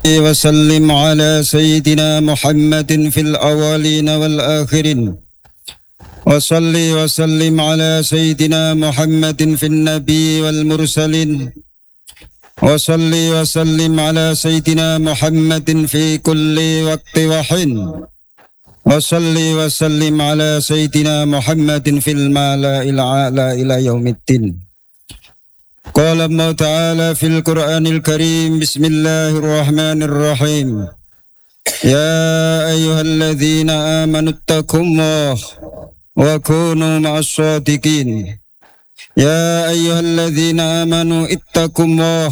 وسلم على سيدنا محمد في الأولين والآخرين وصل وسلم على سيدنا محمد في النبي والمرسلين وصل وسلم على سيدنا محمد في كل وقت وحين وصل وسلم على سيدنا محمد في الملأ الأعلى إلى يوم الدين. قال الله تعالى في القرآن الكريم: بسم الله الرحمن الرحيم. يا أيها الذين آمنوا اتقوا الله وكونوا مع الصادقين. يا أيها الذين آمنوا اتقوا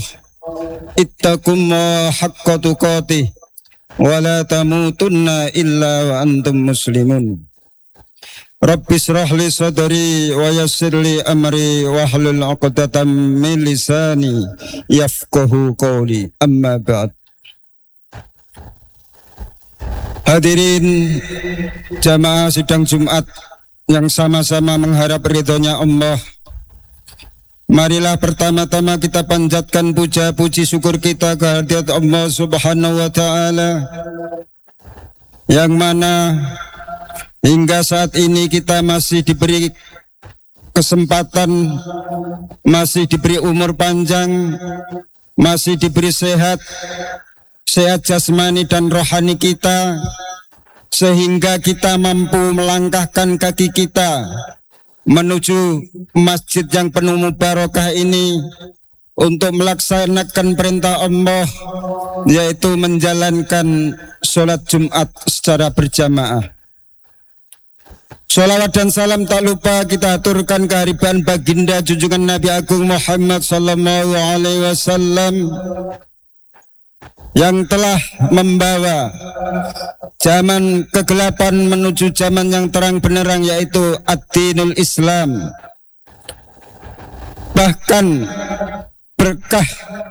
الله حق تقاته ولا تموتن إلا وأنتم مسلمون. رب اشرح لي صدري ويسر لي أمري واحلل عقدة من لساني يفقهوا قولي. أما بعد. Hadirin jamaah sidang Jumat yang sama-sama mengharap ridhonya Allah, marilah pertama-tama kita panjatkan puja-puji syukur kita kehadirat Allah Subhanahu wa Ta'ala, yang mana hingga saat ini kita masih diberi kesempatan, masih diberi umur panjang, masih diberi sehat jasmani dan rohani kita, sehingga kita mampu melangkahkan kaki kita menuju masjid yang penuh mubarakah ini untuk melaksanakan perintah Allah, yaitu menjalankan sholat Jumat secara berjamaah. Sholawat dan salam tak lupa kita aturkan kehadiran baginda junjungan Nabi Agung Muhammad sallallahu alaihi wasallam yang telah membawa zaman kegelapan menuju zaman yang terang benderang, yaitu ad-dinul Islam. Bahkan berkah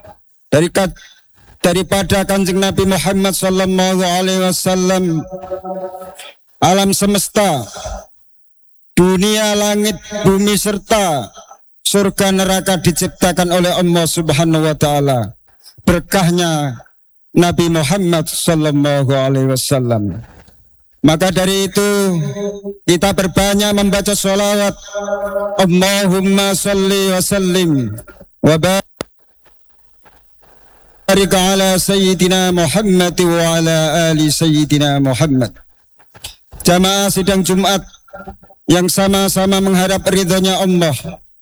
daripada Kanjeng Nabi Muhammad sallallahu alaihi wasallam, alam semesta, dunia, langit, bumi serta surga neraka diciptakan oleh Allah Subhanahu wa Ta'ala. Berkahnya Nabi Muhammad sallallahu alaihi wasallam. Maka dari itu kita perbanyak membaca sholawat. Allahumma salli wa sallim wa barik ala sayyidina Muhammad wa ala ali sayyidina Muhammad. Jamaah sidang Jumat yang sama-sama mengharap ridhonya Allah,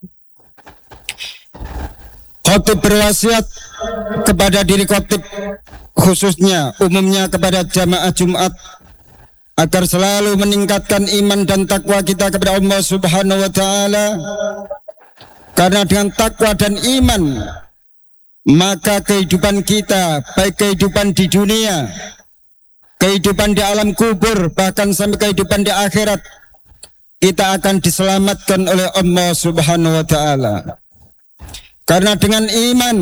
khotib berwasiat kepada diri khotib, khususnya umumnya kepada jamaah Jumat, agar selalu meningkatkan iman dan takwa kita kepada Allah Subhanahu wa Ta'ala. Karena dengan takwa dan iman, maka kehidupan kita, baik kehidupan di dunia, kehidupan di alam kubur, bahkan sampai kehidupan di akhirat, kita akan diselamatkan oleh Allah Subhanahu wa Ta'ala. Karena dengan iman,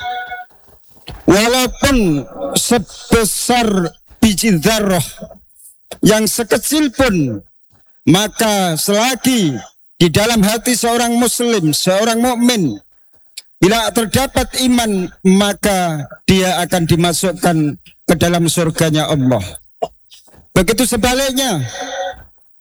walaupun sebesar biji dzarrah yang sekecil pun, maka selagi di dalam hati seorang muslim, seorang mukmin, bila terdapat iman, maka dia akan dimasukkan ke dalam surganya Allah. Begitu sebaliknya,